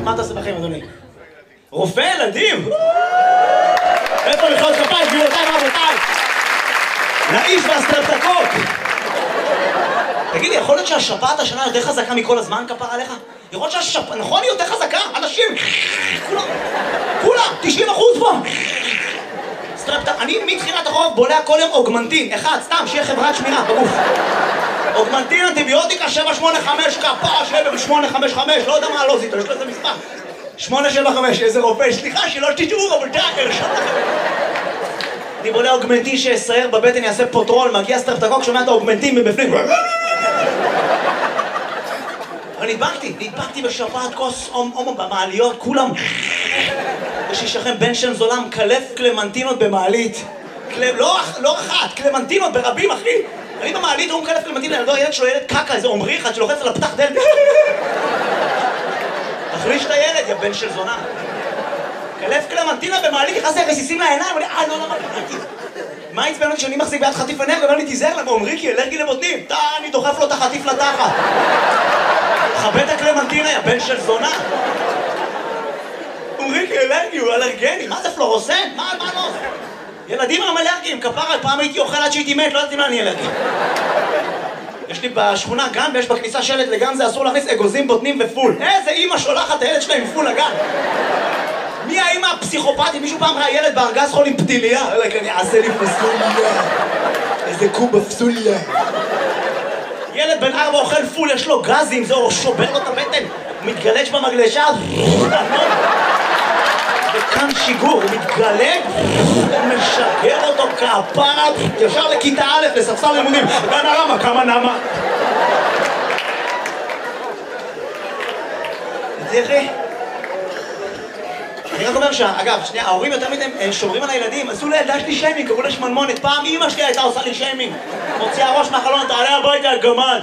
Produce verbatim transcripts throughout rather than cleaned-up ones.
מה תעשה בחיים, אדוני? רופא ילדים? איפה מחיאות כפיים, גבירותיי ורבותיי? לאיש והסטרפטקות! תגידי, יכול להיות שהשפעת השנה יותר חזקה מכל הזמן, כפר עליך? יכול להיות שהשפעת, נכון, היא יותר חזקה? אנשים, כולם, כולם, תשעים אחוז פה! סטרפטק, אני מתחילת החורף בולע כל יום אוגמנטין, אחד, סתם, שיהיה חברת שמירה, בגוף. אוגמנטין, אנטיביוטיקה, שבע שמונה חמש, כפר, שבע שמונה חמש חמש, לא יודע מה לא זיתו, יש לו איזה מספר. שמונה שבע חמש, איזה רופא, סליחה, שלא תטעו, אבל די, הרשם לכם. אני בולע אוגמנטין שיסייר בבטן, יעשה פוטרול, מגיע סטרפטקוק, שומע את האוגמנטין מבפנים. אבל נדבקתי, נדבקתי בשפעת כוס הומו במעליות, כולם. יש לי שכם בן של זולם, קלף קלמנטינות במעלית. לא אחת, קלמנטינות ברבים, אחי. אני במעלית, הוא מקלף קלמנטינות, ילדו, הילד שלו ילד קקה, איזה עומרי אחד שלוחץ על הפתח דלת. תחליש את הילד, יא בן של זונה. קלף קלמנטינה במעלית, נכנס לי רסיסים לעיניים, ואני, אה, לא, לא, לא, מה יצבן אותי שאני מחזיק ביד חטיף ונר, ואומר לי, תיזהר למה, עומרי, כי אלרגי לבוטנים. תא, אני דוחף לו את החטיף לתחת. חבד את הקלמנטינה, יא בן של זונה. עומרי, כי אלרגי, הוא אלרגני. מה זה פלורוסן? מה, מה לא? ילדים הם אלרגיים, כפרה, פעם הייתי אוכל עד שהייתי מת, לא ידעתי מה אני אלרגי. יש לי בשכונה גן, ויש בכניסה שלט לגן, זה אסור להכניס אגוזים, בוטנים ופול. איזה אמא שולחת את הילד שלה עם פול לגן. מי האמא הפסיכופתית? מישהו פעם ראה ילד בארגז חול עם פתיליה? אלא אני אעשה לי פסוליה. איזה קובה פסוליה. ילד בן ארבע אוכל פול, יש לו גזים, זהו, שובר לו את הבטן. הוא מתגלש במגלשה. וכאן שיגור, הוא מתגלג, הוא משגר אותו כפרה, ישר לכיתה א' לספסל לימודים. גן הרמה, כמה נמה? תראי. אני רק אומר שאגב, שנייה, ההורים יותר מדי שומרים על הילדים, עשו לילדה שלי שיימינג, קראו לה שמנמונת. פעם אמא שלי הייתה עושה לי שיימינג. מוציאה ראש מהחלון, תעלה הביתה, גמד.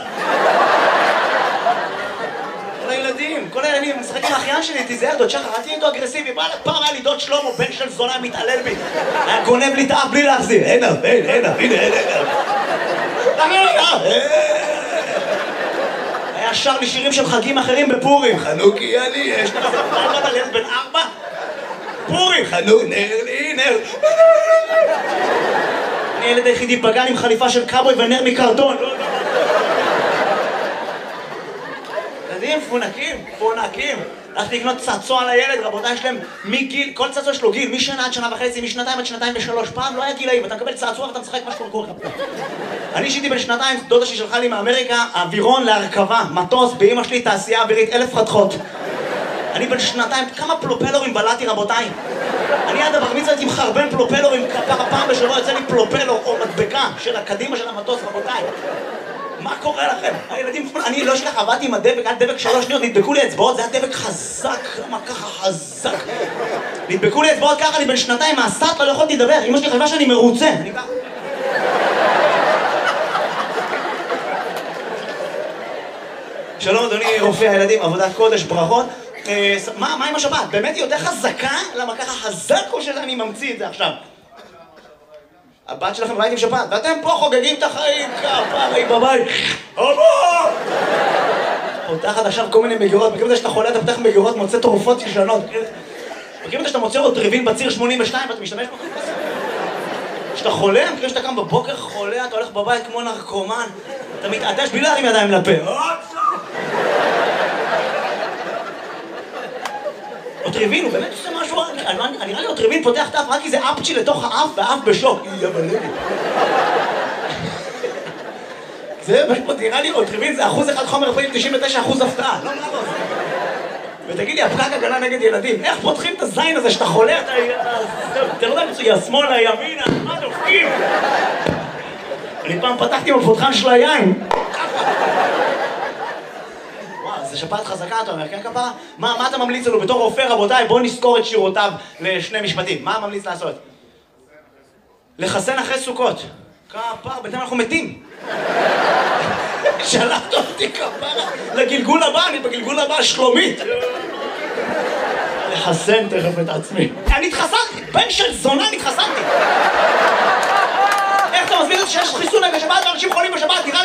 כל הילדים, כל הילדים, משחק עם האחיין שלי, תיזהר, דוד שחר, אל תהיה איתו אגרסיבי. פעם היה לי דוד שלמה, בן של זונה, מתעלל בי. היה גונב לי את האף בלי להחזיר. אין אף, אין, אין אף, הנה, אין אף. היה שר לי שירים של חגים אחרים בפורים. חנוכי אני, יש לך פעם על ילד בן ארבע? פורים, חנוך, נר לי, נר. אני ילד היחידי בגן עם חליפה של קאבוי ונר מקרטון. ילדים פונקים, פונקים. הלכתי לקנות צעצוע לילד, רבותיי, יש להם מגיל, כל צעצוע יש לו גיל, משנה עד שנה וחצי, משנתיים עד שנתיים ושלוש. פעם לא היה גילאים, אתה מקבל צעצוע ואתה משחק מה שקורה לך. אני שיתי בן שנתיים, דודה שלי שלחה לי מאמריקה, אווירון להרכבה, מטוס, באמא שלי תעשייה אווירית, אלף חתכות. אני בן שנתיים, כמה פלופלורים בלעתי, רבותיי? אני עד הבר מצווה הייתי מחרבן פלופלורים, כפרה פעם בשבוע יוצא לי פלופלור או מדבקה של הקדימה של המטוס, רבותיי. מה קורה לכם? הילדים, אני לא שלך, עבדתי עם הדבק, עד דבק שלוש שניות, נדבקו לי אצבעות, זה היה דבק חזק, למה ככה חזק? נדבקו לי אצבעות ככה, אני בן שנתיים, מהסטה, לא יכולתי לדבר, אמא שלי חשבה שאני מרוצה. אני ככה. שלום אדוני רופא הילדים, עבודת קודש, ברכות. מה, מה עם השבת? באמת היא יותר חזקה? למה ככה חזק או שאני ממציא את זה עכשיו? הבת שלכם ראיתם שבת, ואתם פה חוגגים את החיים, כפרי בבית. אבא! פותחת עכשיו כל מיני מגירות, מכירים את זה שאתה חולה, אתה פותח מגירות, מוצא תרופות ישנות. מכירים את זה שאתה מוצא עוד טריבין בציר שמונים ושתיים ואתה משתמש בו? כשאתה חולה, מכירים שאתה קם בבוקר חולה, אתה הולך בבית כמו נרקומן, אתה מתעטש בלי להרים ידיים לפה. אוטריבין, הוא באמת עושה משהו, אני נראה לי אוטריבין פותח את האף רק כי זה אפצ'י לתוך האף והאף בשוק. יא בלבי. זה פשוט נראה לי אוטריבין זה אחוז אחד חומר רפואי תשעים ותשע אחוז הפתעה. לא, לא, לא. ותגידי, הפקק הגנה נגד ילדים, איך פותחים את הזין הזה שאתה חולה, אתה... אתה לא יודע מצויה, שמאלה, ימינה, מה דופקים? אני פעם פתחתי עם הפותחן של היין. זה שפעת חזקה, אתה אומר, כן כפרה? מה, מה אתה ממליץ לנו בתור רופא, רבותיי? בואו נזכור את שירותיו לשני משפטים. מה ממליץ לעשות? לחסן אחרי סוכות. כפרה, בינתיים אנחנו מתים. שלחת אותי כפרה לגלגול הבא, אני בגלגול הבא שלומית. לחסן תכף את עצמי. אני התחסנתי, בן של זונה נתחסנתי. איך אתה מסביר את זה שיש חיסון נגד שפעת ואנשים חולים בשפעת?